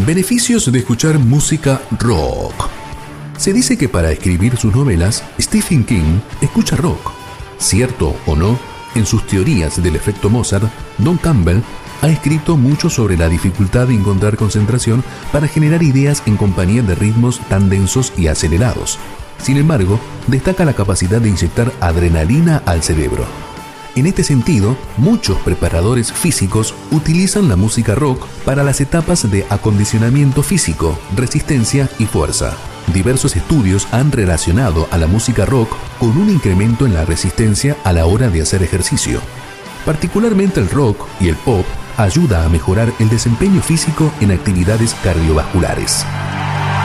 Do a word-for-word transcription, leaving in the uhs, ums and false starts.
Beneficios de escuchar música rock. Se dice que para escribir sus novelas, Stephen King escucha rock. Cierto o no, en sus teorías del efecto Mozart, Don Campbell ha escrito mucho sobre la dificultad de encontrar concentración para generar ideas en compañía de ritmos tan densos y acelerados. Sin embargo, destaca la capacidad de inyectar adrenalina al cerebro. En este sentido, muchos preparadores físicos utilizan la música rock para las etapas de acondicionamiento físico, resistencia y fuerza. Diversos estudios han relacionado a la música rock con un incremento en la resistencia a la hora de hacer ejercicio. Particularmente el rock y el pop ayuda a mejorar el desempeño físico en actividades cardiovasculares.